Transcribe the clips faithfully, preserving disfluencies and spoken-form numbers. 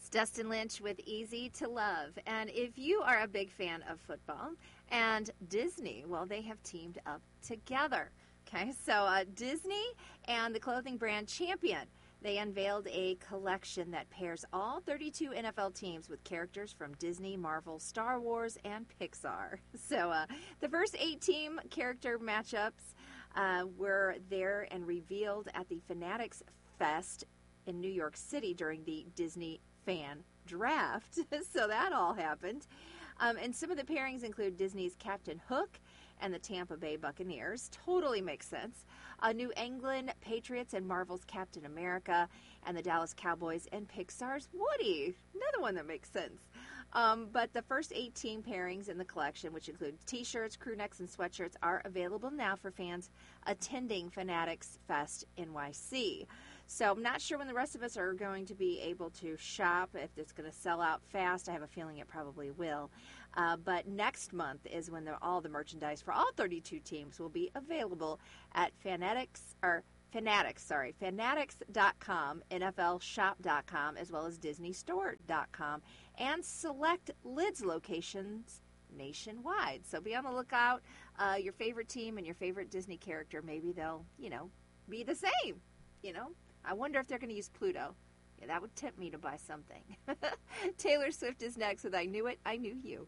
Dustin Lynch with Easy to Love. And if you are a big fan of football and Disney, well, they have teamed up together. Okay, so uh, Disney and the clothing brand Champion, they unveiled a collection that pairs all thirty-two N F L teams with characters from Disney, Marvel, Star Wars, and Pixar. So uh, the first eight team character matchups uh, were there and revealed at the Fanatics Fest in New York City during the Disney fan draft. So that all happened. Um, and some of the pairings include Disney's Captain Hook and the Tampa Bay Buccaneers. Totally makes sense. Uh, New England Patriots and Marvel's Captain America, and the Dallas Cowboys and Pixar's Woody. Another one that makes sense. Um, but the first eighteen pairings in the collection, which include T-shirts, crew necks, and sweatshirts, are available now for fans attending Fanatics Fest N Y C. So I'm not sure when the rest of us are going to be able to shop, if it's going to sell out fast. I have a feeling it probably will. Uh, but next month is when the, all the merchandise for all thirty-two teams will be available at Fanatics, or Fanatics, sorry, Fanatics dot com, N F L shop dot com, as well as Disney store dot com, and select Lids locations nationwide. So be on the lookout. Uh, your favorite team and your favorite Disney character, maybe they'll, you know, be the same, you know. I wonder if they're going to use Pluto. Yeah, that would tempt me to buy something. Taylor Swift is next with I Knew It, I Knew You.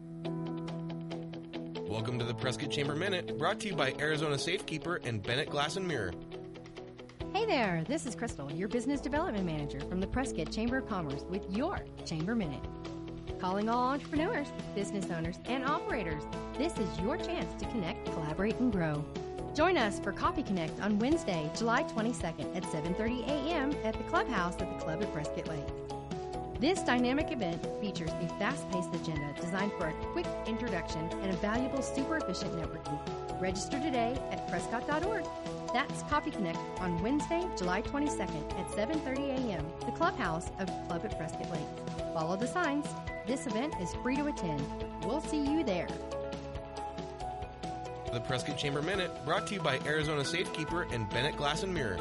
Welcome to the Prescott Chamber Minute, brought to you by Arizona Safekeeper and Bennett Glass and Mirror. Hey there, this is Crystal, your Business Development Manager from the Prescott Chamber of Commerce with your Chamber Minute. Calling all entrepreneurs, business owners, and operators. This is your chance to connect, collaborate, and grow. Join us for Coffee Connect on Wednesday, July twenty-second at seven thirty a.m. at the Clubhouse at the Club at Prescott Lake. This dynamic event features a fast-paced agenda designed for a quick introduction and a valuable, super-efficient networking. Register today at prescott dot org. That's Coffee Connect on Wednesday, July twenty-second at seven thirty a.m. the Clubhouse of Club at Prescott Lake. Follow the signs. This event is free to attend. We'll see you there. The Prescott Chamber Minute, brought to you by Arizona Safekeeper and Bennett Glass and Mirror.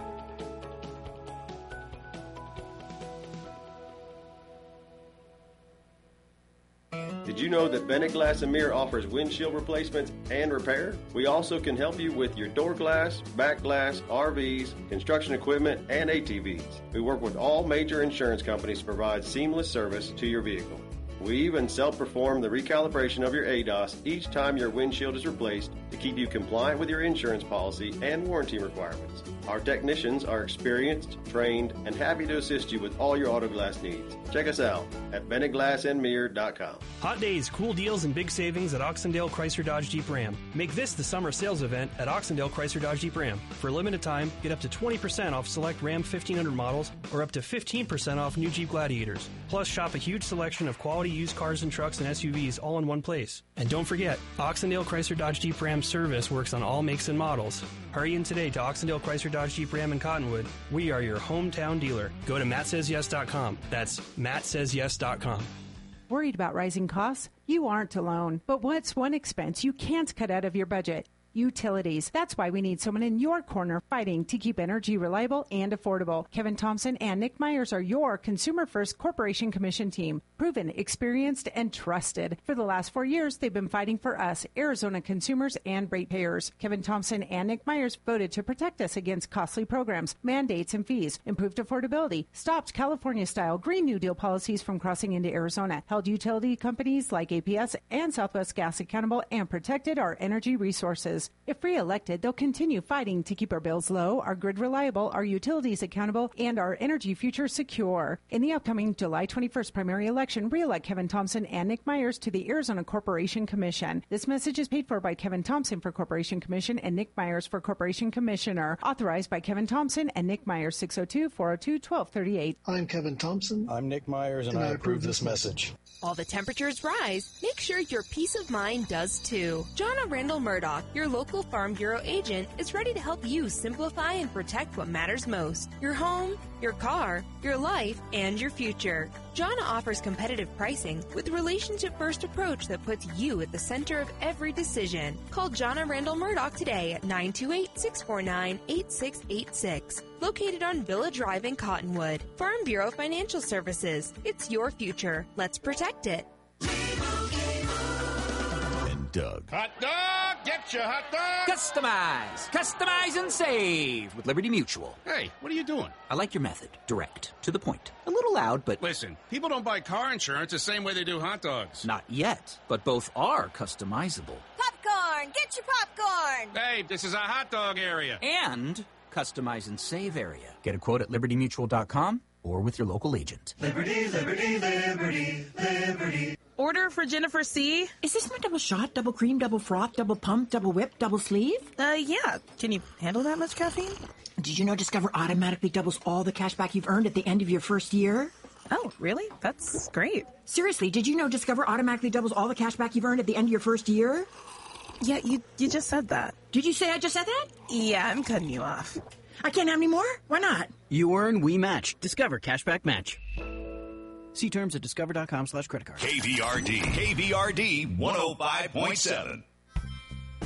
Did you know that Bennett Glass and Mirror offers windshield replacements and repair? We also can help you with your door glass, back glass, R Vs, construction equipment, and A T Vs. We work with all major insurance companies to provide seamless service to your vehicle. We even self-perform the recalibration of your A D O S each time your windshield is replaced to keep you compliant with your insurance policy and warranty requirements. Our technicians are experienced, trained, and happy to assist you with all your auto glass needs. Check us out at bennett glass and mirror dot com. Hot days, cool deals, and big savings at Oxendale Chrysler Dodge Jeep Ram. Make this the summer sales event at Oxendale Chrysler Dodge Jeep Ram. For a limited time, get up to twenty percent off select Ram fifteen hundred models or up to fifteen percent off new Jeep Gladiators. Plus, shop a huge selection of quality used cars and trucks and S U Vs all in one place. And don't forget, Oxendale Chrysler Dodge Jeep Ram service works on all makes and models. Hurry in today to Oxendale Chrysler Dodge Jeep Ram in Cottonwood. We are your hometown dealer. Go to matt says yes dot com. That's matt says yes dot com. Worried about rising costs? You aren't alone. But what's one expense you can't cut out of your budget? Utilities. That's why we need someone in your corner fighting to keep energy reliable and affordable. Kevin Thompson and Nick Myers are your Consumer First Corporation Commission team. Proven, experienced, and trusted. For the last four years, they've been fighting for us, Arizona consumers and ratepayers. Kevin Thompson and Nick Myers voted to protect us against costly programs, mandates, and fees, improved affordability, stopped California-style Green New Deal policies from crossing into Arizona, held utility companies like A P S and Southwest Gas accountable, and protected our energy resources. If re-elected, they'll continue fighting to keep our bills low, our grid reliable, our utilities accountable, and our energy future secure. In the upcoming July twenty-first primary election, re-elect Kevin Thompson and Nick Myers to the Arizona Corporation Commission. This message is paid for by Kevin Thompson for Corporation Commission and Nick Myers for Corporation Commissioner. Authorized by Kevin Thompson and Nick Myers, six oh two, four oh two, one two three eight. I'm Kevin Thompson. I'm Nick Myers, and, and I, I approve this message. message. While the temperatures rise, make sure your peace of mind does too. Jonna Randall Murdoch, your local Farm Bureau agent, is ready to help you simplify and protect what matters most. Your home, your car, your life, and your future. Jana offers competitive pricing with a relationship-first approach that puts you at the center of every decision. Call Jana Randall Murdoch today at nine two eight, six four nine, eight six eight six. Located on Villa Drive in Cottonwood. Farm Bureau Financial Services. It's your future. Let's protect it. And Doug. Hot dog! Get your hot dog! Customize! Customize and save with Liberty Mutual. Hey, what are you doing? I like your method. Direct. To the point. A little loud, but... Listen, people don't buy car insurance the same way they do hot dogs. Not yet, but both are customizable. Popcorn! Get your popcorn! Hey, this is a hot dog area. And customize and save area. Get a quote at liberty mutual dot com or with your local agent. Liberty, liberty, liberty, liberty. Order for Jennifer C. Is this my double shot, double cream, double froth, double pump, double whip, double sleeve? Uh, yeah. Can you handle that much caffeine? Did you know Discover automatically doubles all the cash back you've earned at the end of your first year? Oh, really? That's great. Seriously, did you know Discover automatically doubles all the cash back you've earned at the end of your first year? Yeah, you you just said that. Did you say I just said that? Yeah, I'm cutting you off. I can't have any more? Why not? You earn, we match. Discover Cashback Match. See terms at discover dot com slash credit card. K V R D. K V R D one oh five point seven.